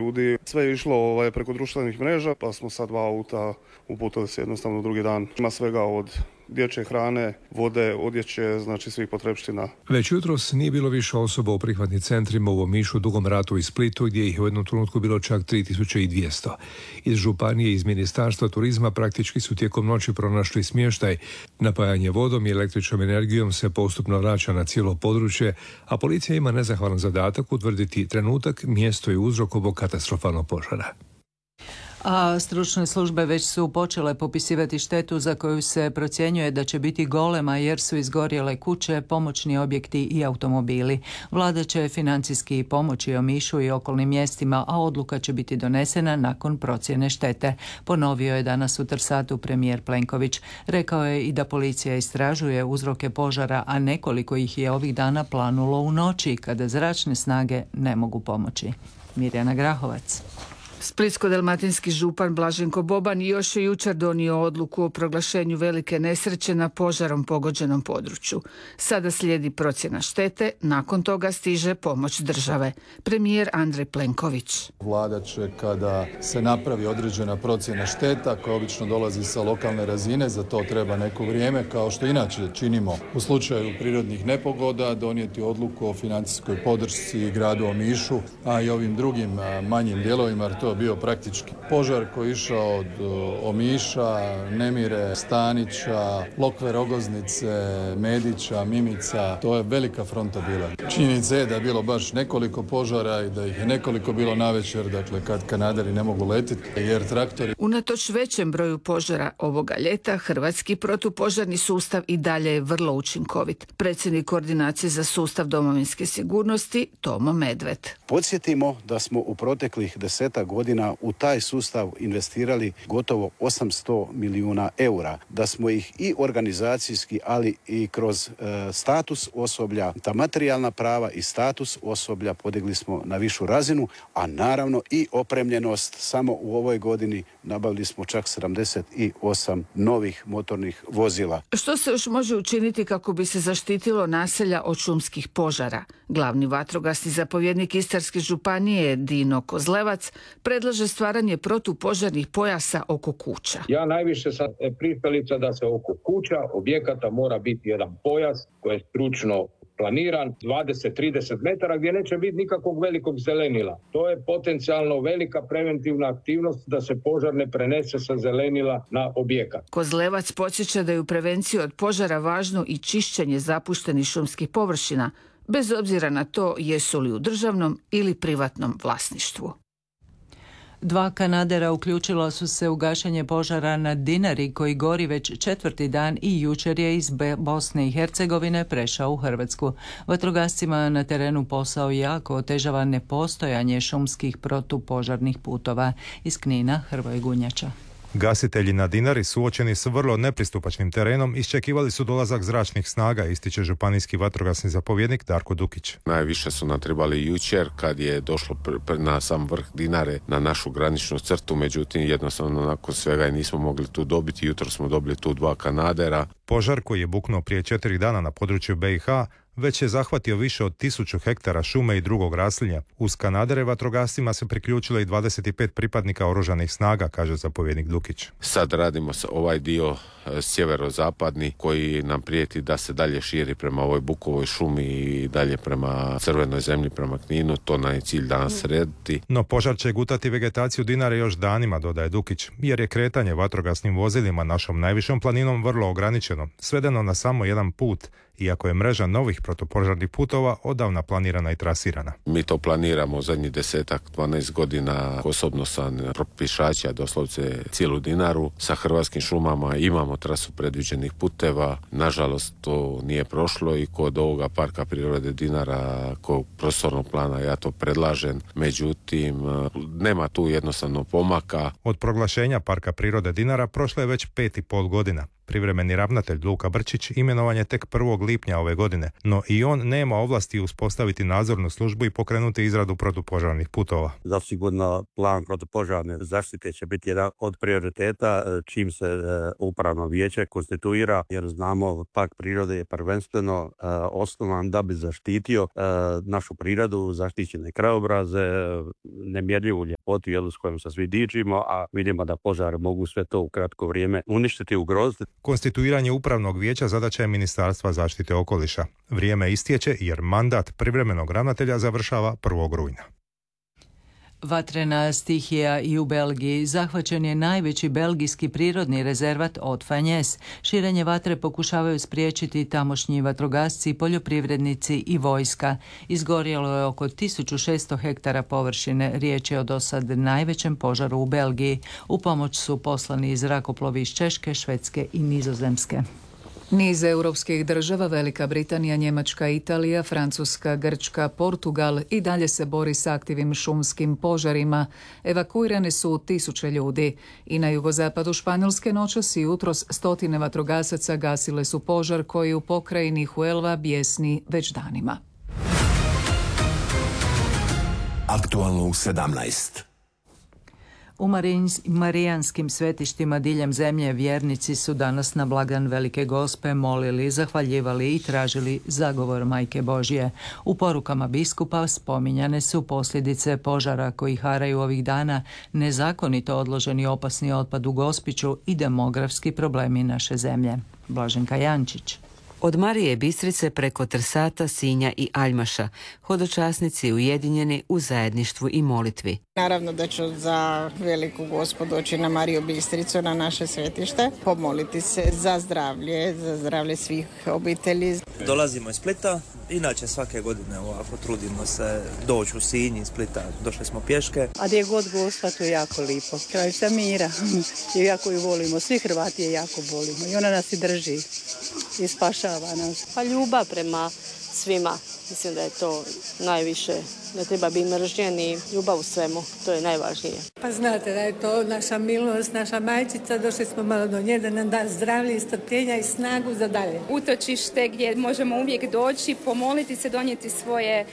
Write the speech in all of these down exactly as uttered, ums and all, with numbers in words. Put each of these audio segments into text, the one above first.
ljudi. Sve je išlo ovaj, preko društvenih mreža, pa smo sa dva auta uputili se jednostavno drugi dan. Ima svega od dječje hrane, vode, odjeće, znači svih potrepština. Već jutros nije bilo više osoba u prihvatnim centrima u Omišu, Dugom Ratu i Splitu, gdje ih je u jednom trenutku bilo čak tri tisuće dvjesto. Iz županije i iz Ministarstva turizma praktički su tijekom noći pronašli smještaj. Napajanje vodom i električnom energijom se postupno vraća na cijelo područje, a policija ima nezahvalan zadatak utvrditi trenutak, mjesto i uzrok ovog katastrofalnog požara. A stručne službe već su počele popisivati štetu za koju se procjenjuje da će biti golema jer su izgorjele kuće, pomoćni objekti i automobili. Vlada će financijski pomoći Omišu i okolnim mjestima, a odluka će biti donesena nakon procjene štete. Ponovio je danas u Trsatu premijer Plenković. Rekao je i da policija istražuje uzroke požara, a nekoliko ih je ovih dana planulo u noći kada zračne snage ne mogu pomoći. Mirjana Grahovac. Splitsko-dalmatinski župan Blaženko Boban još je jučer donio odluku o proglašenju velike nesreće na požarom pogođenom području. Sada slijedi procjena štete, nakon toga stiže pomoć države. Premijer Andrej Plenković. Vlada će, kada se napravi određena procjena šteta, koja obično dolazi sa lokalne razine, za to treba neko vrijeme, kao što inače činimo u slučaju prirodnih nepogoda, donijeti odluku o financijskoj podršci gradu Omišu, a i ovim drugim manjim dijelovima, jer to je bio praktički požar koji je išao od Omiša, Nemire, Stanića, Lokve, Rogoznice, Medića, Mimica. To je velika fronta bila. Činjenica je da je bilo baš nekoliko požara i da ih je nekoliko bilo navečer, dakle kad kanaderi ne mogu letiti jer traktori... Unatoč većem broju požara ovoga ljeta, hrvatski protupožarni sustav i dalje je vrlo učinkovit. Predsjednik koordinacije za sustav domovinske sigurnosti Tomo Medved. Podsjetimo da smo u proteklih desetak godina u taj sustav investirali gotovo osamsto milijuna eura, da smo ih i organizacijski, ali i kroz e, status osoblja, ta materijalna prava i status osoblja podigli smo na višu razinu, a naravno i opremljenost. Samo u ovoj godini nabavili smo čak sedamdeset osam novih motornih vozila. Što se još može učiniti kako bi se zaštitilo naselja od šumskih požara? Glavni vatrogasni zapovjednik Istarske županije Dino Kozlevac predlaže stvaranje protupožarnih pojasa oko kuća. Ja najviše sam pristalica da se oko kuća, objekata mora biti jedan pojas koji je stručno planiran, dvadeset do trideset metara gdje neće biti nikakvog velikog zelenila. To je potencijalno velika preventivna aktivnost da se požar ne prenese sa zelenila na objekat. Kozlevac podsjeća da je u prevenciji od požara važno i čišćenje zapuštenih šumskih površina, bez obzira na to jesu li u državnom ili privatnom vlasništvu. Dva kanadera uključila su se u gašenje požara na Dinari koji gori već četvrti dan i jučer je iz Bosne i Hercegovine prešao u Hrvatsku. Vatrogascima na terenu posao jako otežava nepostojanje šumskih protupožarnih putova. Iz Knina Hrvoje Gunjača. Gasitelji na Dinari suočeni s vrlo nepristupačnim terenom iščekivali su dolazak zračnih snaga, ističe županijski vatrogasni zapovjednik Darko Dukić. Najviše su nam trebali jučer kad je došlo pr- na sam vrh Dinare na našu graničnu crtu, međutim jednostavno nakon svega nismo mogli tu dobiti. Jutro smo dobili tu dva kanadera. Požar koji je buknuo prije četiri dana na području B i H već je zahvatio više od tisuću hektara šume i drugog raslinja. Uz kanadere vatrogascima se priključilo i dvadeset pet pripadnika oružanih snaga, kaže zapovjednik Dukić. Sad radimo ovaj dio e, sjeverozapadni koji nam prijeti da se dalje širi prema ovoj bukovoj šumi i dalje prema crvenoj zemlji, prema Kninu. To nam je cilj danas srediti. No požar će gutati vegetaciju Dinare još danima, dodaje Dukić, jer je kretanje vatrogasnim vozilima našom najvišom planinom vrlo ograničeno, svedeno na samo jedan put, iako je mreža novih protupožarnih putova odavna planirana i trasirana. Mi to planiramo zadnjih desetak, dvanaest godina. Osobno sam propišača doslovce cijelu Dinaru. Sa Hrvatskim šumama imamo trasu predviđenih puteva. Nažalost, to nije prošlo i kod ovoga parka prirode Dinara, kod prostornog plana ja to predlažem. Međutim, nema tu jednostavno pomaka. Od proglašenja parka prirode Dinara prošlo je već pet i pol godina. Privremeni ravnatelj Luka Brčić imenovan je tek prvog lipnja ove godine, no i on nema ovlasti uspostaviti nadzornu službu i pokrenuti izradu protupožarnih putova. Zasigurno plan protupožarne zaštite će biti jedan od prioriteta čim se upravno vijeće konstituira, jer znamo park prirode je prvenstveno osnovan da bi zaštitio našu prirodu, zaštićene krajobraze, nemjerljivu ljepotu jelu s kojom se svi dičimo, a vidimo da požari mogu sve to u kratko vrijeme uništiti, ugroziti. Konstituiranje upravnog vijeća zadaća je Ministarstva zaštite okoliša. Vrijeme istječe jer mandat privremenog ravnatelja završava prvog rujna. Vatrena stihija i u Belgiji. Zahvaćen je najveći belgijski prirodni rezervat Haute-Fagnes. Širenje vatre pokušavaju spriječiti tamošnji vatrogasci, poljoprivrednici i vojska. Izgorjelo je oko tisuću šesto hektara površine. Riječ je o dosad najvećem požaru u Belgiji. U pomoć su poslani i zrakoplovi iz Češke, Švedske i Nizozemske. Niz europskih država, Velika Britanija, Njemačka, Italija, Francuska, Grčka, Portugal i dalje se bori s aktivnim šumskim požarima. Evakuirane su tisuće ljudi. I na jugozapadu Španjolske noćas i jutros stotine vatrogasaca gasile su požar koji u pokrajini Huelva bijesni već danima. Aktualno u sedamnaest. U marijanskim svetištima diljem zemlje vjernici su danas na blagdan Velike Gospe molili, zahvaljivali i tražili zagovor Majke Božje. U porukama biskupa spominjane su posljedice požara koji haraju ovih dana, nezakonito odloženi opasni otpad u Gospiću i demografski problemi naše zemlje. Blaženka Jančić. Od Marije Bistrice preko Trsata, Sinja i Aljmaša, hodočasnici ujedinjeni u zajedništvu i molitvi. Naravno da ću za Veliku Gospu doći na Mariju Bistricu, na naše svetište, pomoliti se za zdravlje, za zdravlje svih obitelji. Dolazimo iz Splita, inače svake godine ovako trudimo se doći u Sinj iz Splita, došli smo pješke. A gdje god Gospa, to je jako lipo, kraljica mira, i jako ju volimo, svi Hrvati je jako volimo i ona nas i drži i spašava nas. Pa ljubav prema svima, mislim da je to najviše, ne treba biti mržnje ni ljubav u svemu, to je najvažnije. Pa znate da je to naša milost, naša majčica, došli smo malo do nje da nam da zdravlje, strpljenja i snagu za dalje. Utočište gdje možemo uvijek doći, pomoliti se, donijeti svoje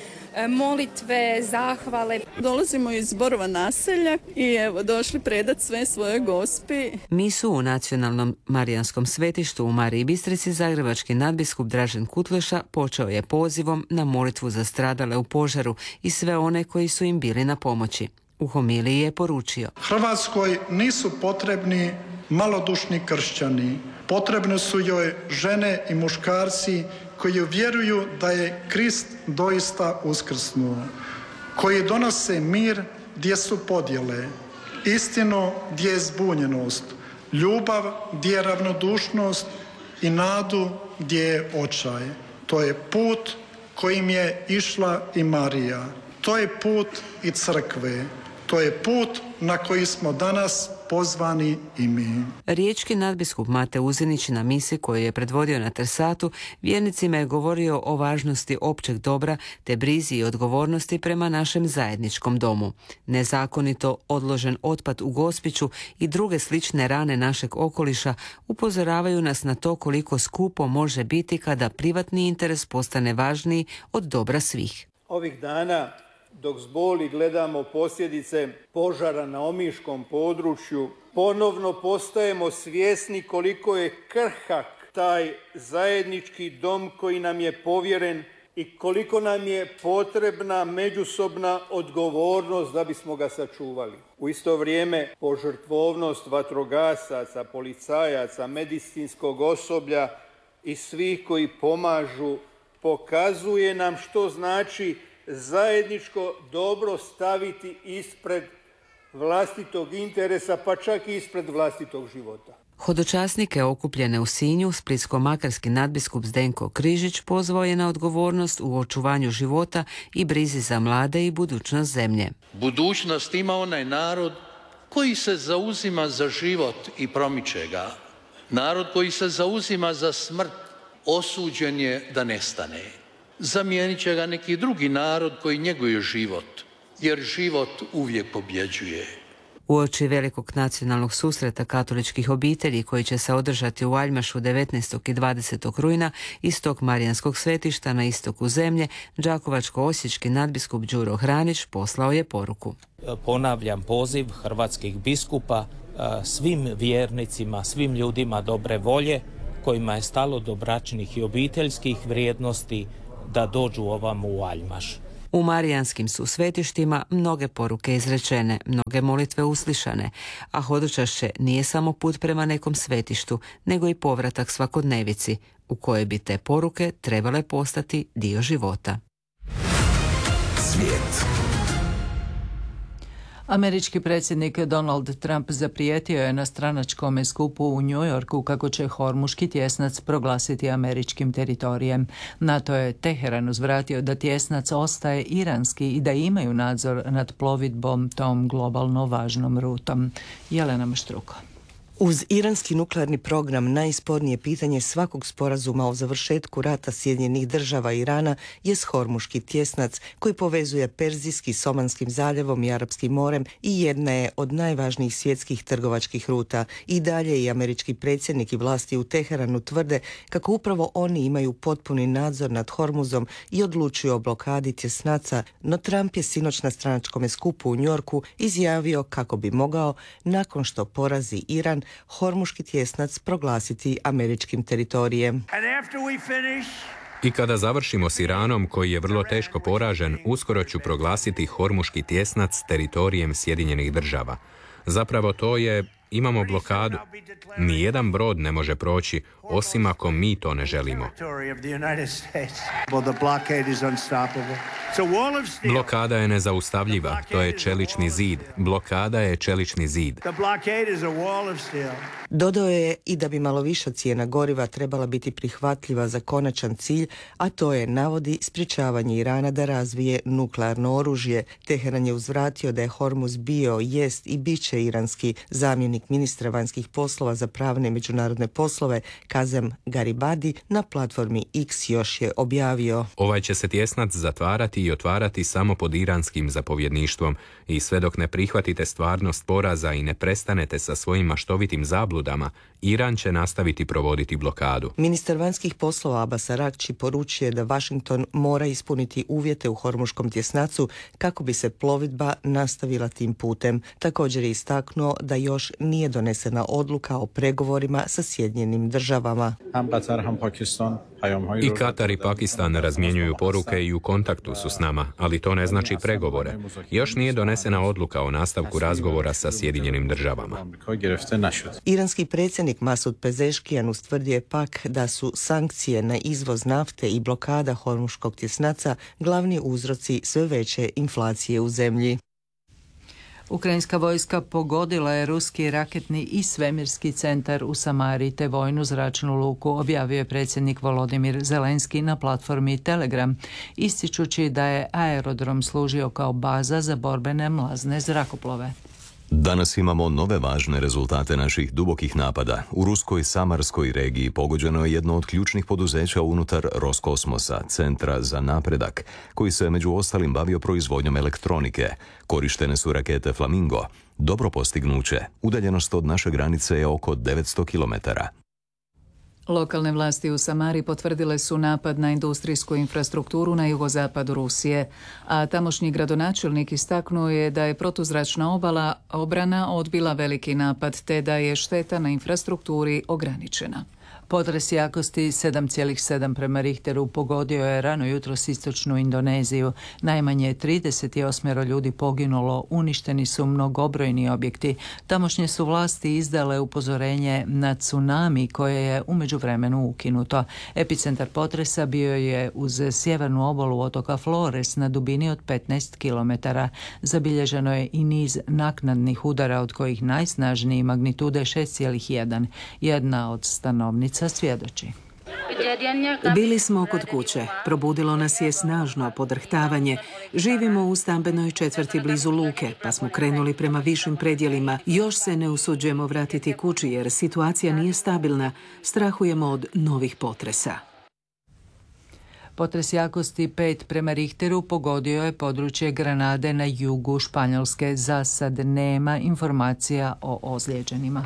molitve, zahvale. Dolazimo iz Borova naselja i evo došli predat sve svoje Gospi. Misu u nacionalnom marijanskom svetištu u Mariji Bistrici zagrebački nadbiskup Dražen Kutleša počeo je pozivom na molitvu za stradale u požaru i sve one koji su im bili na pomoći. U homiliji je poručio: Hrvatskoj nisu potrebni malodušni kršćani. Potrebne su joj žene i muškarci koji vjeruju da je Krist doista uskrsnuo, koji donose mir gdje su podjele, istinu gdje je zbunjenost, ljubav gdje je ravnodušnost i nadu gdje je očaj. To je put kojim je išla i Marija. To je put i crkve. To je put na koji smo danas pozvani i mi. Riječki nadbiskup Mate Uzinić na misi koju je predvodio na Trsatu vjernicima je govorio o važnosti općeg dobra te brizi i odgovornosti prema našem zajedničkom domu. Nezakonito odložen otpad u Gospiću i druge slične rane našeg okoliša upozoravaju nas na to koliko skupo može biti kada privatni interes postane važniji od dobra svih. Ovih dana dok s boli gledamo posljedice požara na omiškom području, ponovno postajemo svjesni koliko je krhak taj zajednički dom koji nam je povjeren i koliko nam je potrebna međusobna odgovornost da bismo ga sačuvali. U isto vrijeme požrtvovnost vatrogasaca, policajaca, medicinskog osoblja i svih koji pomažu pokazuje nam što znači zajedničko dobro staviti ispred vlastitog interesa, pa čak i ispred vlastitog života. Hodočasnike okupljene u Sinju splitsko-makarski nadbiskup Zdenko Križić pozvao je na odgovornost u očuvanju života i brizi za mlade i budućnost zemlje. Budućnost ima onaj narod koji se zauzima za život i promiče ga. Narod koji se zauzima za smrt osuđen je da nestane. Zamijenit će ga neki drugi narod koji njeguje život, jer život uvijek pobjeđuje. Uoči velikog nacionalnog susreta katoličkih obitelji koji će se održati u Aljmašu devetnaestog i dvadesetog rujna iz tog marijanskog svetišta na istoku zemlje, đakovačko-osječki nadbiskup Đuro Hranić poslao je poruku. Ponavljam poziv hrvatskih biskupa svim vjernicima, svim ljudima dobre volje kojima je stalo do bračnih i obiteljskih vrijednosti da dođu ovamo u Aljmaš. U marijanskim su svetištima mnoge poruke izrečene, mnoge molitve uslišane, a hodočašće nije samo put prema nekom svetištu, nego i povratak svakodnevici, u kojoj bi te poruke trebale postati dio života. Svijet. Američki predsjednik Donald Trump zaprijetio je na stranačkom skupu u New Yorku kako će Hormuški tjesnac proglasiti američkim teritorijem. NATO je Teheran uzvratio da tjesnac ostaje iranski i da imaju nadzor nad plovidbom tom globalno važnom rutom. Jelena Maštruko. Uz iranski nuklearni program najspornije pitanje svakog sporazuma o završetku rata Sjedinjenih država i Irana je Hormuški tjesnac koji povezuje Perzijski s Omanskim zaljevom i Arapskim morem i jedna je od najvažnijih svjetskih trgovačkih ruta. I dalje i američki predsjednik i vlasti u Teheranu tvrde kako upravo oni imaju potpuni nadzor nad Hormuzom i odlučuju o blokadi tjesnaca, no Trump je sinoć na stranačkom skupu u Njorku izjavio kako bi mogao, nakon što porazi Iran, Hormuški tjesnac proglasiti američkim teritorijem. I kada završimo s Iranom, koji je vrlo teško poražen, uskoro ću proglasiti Hormuški tjesnac teritorijem Sjedinjenih država. Zapravo to je, imamo blokadu. Nijedan brod ne može proći, osim ako mi to ne želimo. Blokada je nezaustavljiva, to je čelični zid. Blokada je čelični zid. Dodao je i da bi malo viša cijena goriva trebala biti prihvatljiva za konačan cilj, a to je, navodi, sprječavanje Irana da razvije nuklearno oružje. Teheran je uzvratio da je Hormuz bio, jest i bit će iranski. Zamjenik ministra vanjskih poslova za pravne i međunarodne poslove Kazem Garibadi na platformi X još je objavio: Ovaj će se tjesnac zatvarati i otvarati samo pod iranskim zapovjedništvom i sve dok ne prihvatite stvarnost poraza i ne prestanete sa svojim maštovitim zabludama, Iran će nastaviti provoditi blokadu. Ministar vanjskih poslova Abbas Araghči poručuje da Washington mora ispuniti uvjete u Hormuškom tjesnacu kako bi se plovidba nastavila tim putem. Također je istaknuo da još nije donesena odluka o pregovorima sa Sjedinjenim državama. I Katar i Pakistan razmjenjuju poruke i u kontaktu su s nama, ali to ne znači pregovore. Još nije donesena odluka o nastavku razgovora sa Sjedinjenim državama. Iranski predsjednik Masud Pezeškijan ustvrdio je pak da su sankcije na izvoz nafte i blokada Hormuškog tjesnaca glavni uzroci sve veće inflacije u zemlji. Ukrajinska vojska pogodila je ruski raketni i svemirski centar u Samari te vojnu zračnu luku, objavio je predsjednik Volodimir Zelenski na platformi Telegram, ističući da je aerodrom služio kao baza za borbene mlazne zrakoplove. Danas imamo nove važne rezultate naših dubokih napada. U ruskoj Samarskoj regiji pogođeno je jedno od ključnih poduzeća unutar Roskosmosa, Centra za napredak, koji se među ostalim bavio proizvodnjom elektronike. Korištene su rakete Flamingo. Dobro postignuće. Udaljenost od naše granice je oko devetsto kilometara. Lokalne vlasti u Samari potvrdile su napad na industrijsku infrastrukturu na jugozapadu Rusije, a tamošnji gradonačelnik istaknuo je da je protuzračna obala obrana odbila veliki napad te da je šteta na infrastrukturi ograničena. Potres jakosti sedam zarez sedam prema Richteru pogodio je rano jutros istočnu Indoneziju. Najmanje trideset osam ljudi poginulo, uništeni su mnogobrojni objekti. Tamošnje su vlasti izdale upozorenje na tsunami koje je u međuvremenu ukinuto. Epicentar potresa bio je uz sjevernu obalu otoka Flores na dubini od petnaest kilometara. Zabilježeno je i niz naknadnih udara od kojih najsnažniji magnitude šest zarez jedan. Jedna od stanovnica svjedoči. Bili smo kod kuće. Probudilo nas je snažno podrhtavanje. Živimo u stambenoj četvrti blizu luke, pa smo krenuli prema višim predjelima. Još se ne usuđujemo vratiti kući jer situacija nije stabilna. Strahujemo od novih potresa. Potres jakosti pet prema Richteru pogodio je područje Granade na jugu Španjolske. Za sad nema informacija o ozlijeđenima.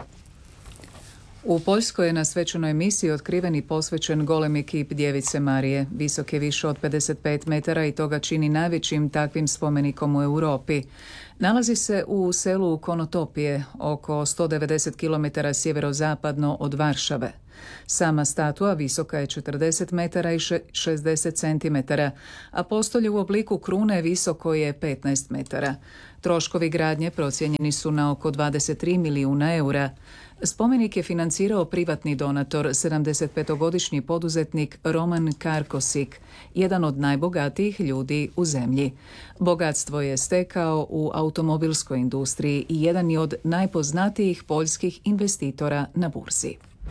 U Poljskoj je na svečanoj misiji otkriven i posvećen golemi kip Djevice Marije. Visok je više od pedeset pet metara i to ga čini najvećim takvim spomenikom u Europi. Nalazi se u selu Konotopije, oko sto devedeset kilometara sjeverozapadno od Varšave. Sama statua visoka je četrdeset metara i šezdeset centimetara, a postolje u obliku krune visoko je petnaest metara. Troškovi gradnje procijenjeni su na oko dvadeset tri milijuna eura. Spomenik je financirao privatni donator, sedamdesetpetogodišnji poduzetnik Roman Karkosik, jedan od najbogatijih ljudi u zemlji. Bogatstvo je stekao u automobilskoj industriji i jedan je od najpoznatijih poljskih investitora na burzi.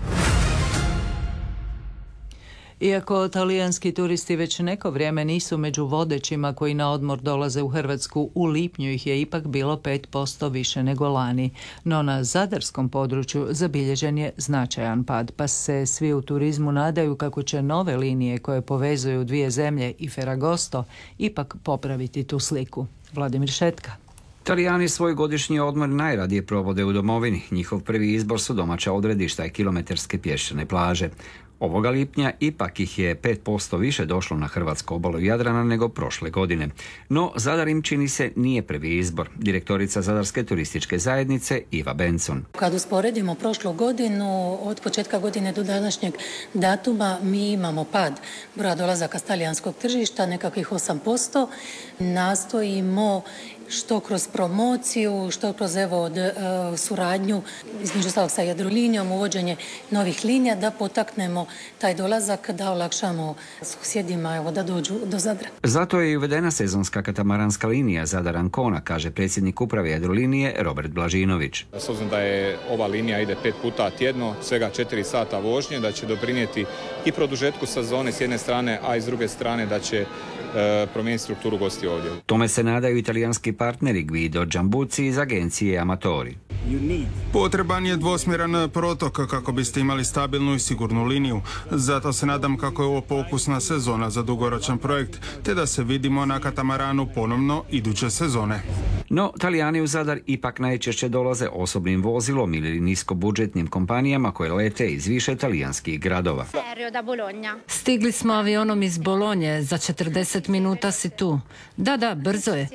Iako talijanski turisti već neko vrijeme nisu među vodećima koji na odmor dolaze u Hrvatsku, u lipnju ih je ipak bilo pet posto više nego lani. No na zadarskom području zabilježen je značajan pad, pa se svi u turizmu nadaju kako će nove linije koje povezuju dvije zemlje i Ferragosto ipak popraviti tu sliku. Vladimir Šetka. Talijani svoj godišnji odmor najradije provode u domovini. Njihov prvi izbor su domaća odredišta i kilometarske pješčane plaže. Ovoga lipnja ipak ih je pet posto više došlo na hrvatsku obalu Jadrana nego prošle godine. No, Zadar im čini se nije prvi izbor. Direktorica Zadarske turističke zajednice Iva Benson. Kad usporedimo prošlu godinu, od početka godine do današnjeg datuma mi imamo pad broja dolazaka s talijanskog tržišta, nekakvih osam posto. Nastojimo što kroz promociju, što kroz evo od, uh, suradnju između ostalog sa Jadrolinijom, uvođenje novih linija da potaknemo taj dolazak, da olakšamo susjedima evo, da dođu do Zadra. Zato je i uvedena sezonska katamaranska linija Zadar Ancona, kaže predsjednik uprave Jadrolinije Robert Blažinović. S obzirom da je ova linija ide pet puta tjedno, svega četiri sata vožnje, da će doprinijeti i produžetku sezone s jedne strane, a i s druge strane da će e, promijeniti strukturu gosti ovdje. Tome se nadaju italijanski partneri Guido Giambucci iz agencije Amatori. Potreban je dvosmjeran protok kako biste imali stabilnu i sigurnu liniju. Zato se nadam kako je ovo pokusna sezona za dugoročan projekt, te da se vidimo na katamaranu ponovno iduće sezone. No, Talijani u Zadar ipak najčešće dolaze osobnim vozilom ili niskobudžetnim kompanijama koje lete iz više talijanskih gradova. Stigli smo avionom iz Bolonje, za četrdeset minuta si tu. Da, da, brzo je.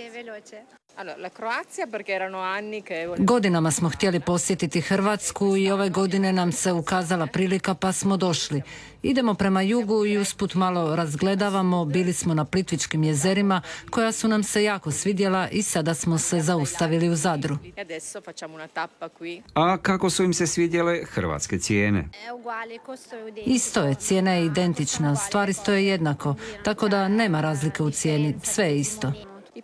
Godinama smo htjeli posjetiti Hrvatsku i ove godine nam se ukazala prilika pa smo došli. Idemo prema jugu i usput malo razgledavamo, bili smo na Plitvičkim jezerima koja su nam se jako svidjela i sada smo se zaustavili u Zadru. A kako su im se svidjele hrvatske cijene? Isto je, cijena je identična, stvari stoje jednako, tako da nema razlike u cijeni, sve je isto.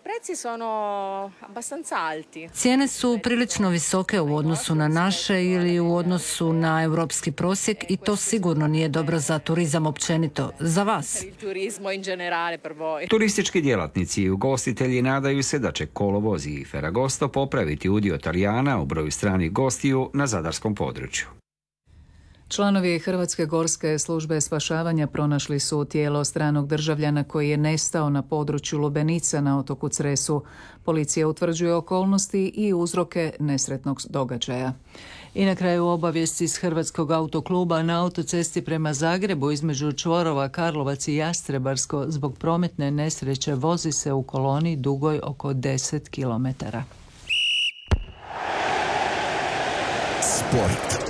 Cijene su prilično visoke u odnosu na naše ili u odnosu na europski prosjek i to sigurno nije dobro za turizam općenito, za vas. Turistički djelatnici i ugostitelji nadaju se da će kolovoz i Ferragosto popraviti udio Talijana u broju stranih gostiju na zadarskom području. Članovi Hrvatske gorske službe spašavanja pronašli su tijelo stranog državljana koji je nestao na području Lubenica na otoku Cresu. Policija utvrđuje okolnosti i uzroke nesretnog događaja. I na kraju obavijesti iz Hrvatskog autokluba na autocesti prema Zagrebu između čvorova Karlovac i Jastrebarsko zbog prometne nesreće vozi se u koloni dugoj oko deset kilometara. Sport.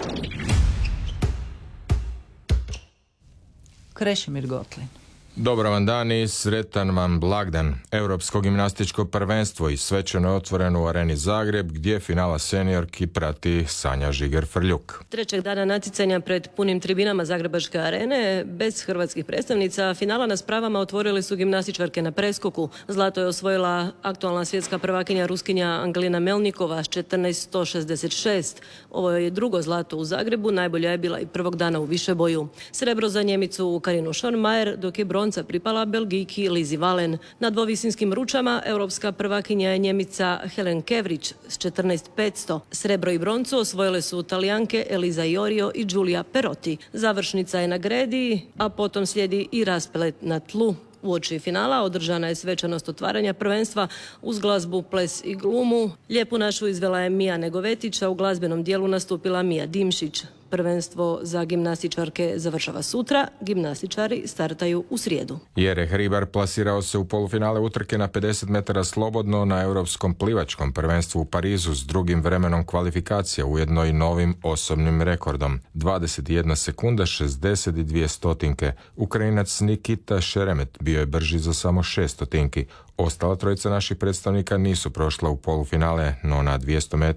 Krešimir Gotlin. Dobar vam dan i sretan vam blagdan. Europsko gimnastičko prvenstvo i svečano je otvoreno u areni Zagreb gdje finala seniorki prati Sanja Žiger-Frljuk. Trećeg dana natjecanja pred punim tribinama Zagrebačke arene, bez hrvatskih predstavnica, finala na spravama otvorile su gimnastičarke na preskoku. Zlato je osvojila aktualna svjetska prvakinja Ruskinja Angelina Melnikova s četrnaest sto šezdeset šest. Ovo je drugo zlato u Zagrebu, najbolja je bila i prvog dana u višeboju. Srebro za Njemicu Karinu Schonmajer, dok je bronza pripala Belgijki Lizi Valen. Na dvovisinskim ručama europska prvakinja je Njemica Helen Kevrić s četrnaest petsto. Srebro i broncu osvojile su Talijanke Eliza Iorio i Giulia Perotti. Završnica je na gredi, a potom slijedi i rasplet na tlu. Uoči finala održana je svečanost otvaranja prvenstva uz glazbu, ples i glumu. Lijepu našu izvela je Mija Negovetić, a u glazbenom dijelu nastupila Mija Dimšić. Prvenstvo za gimnastičarke završava sutra, gimnastičari startaju u srijedu. Jere Hribar plasirao se u polufinale utrke na pedeset metara slobodno na Europskom plivačkom prvenstvu u Parizu s drugim vremenom kvalifikacija, ujedno i novim osobnim rekordom. dvadeset jedna sekunda šezdeset dvije stotinke. Ukrajinac Nikita Šeremet bio je brži za samo šest stotinki. Ostala trojica naših predstavnika nisu prošla u polufinale, no na dvjesto metara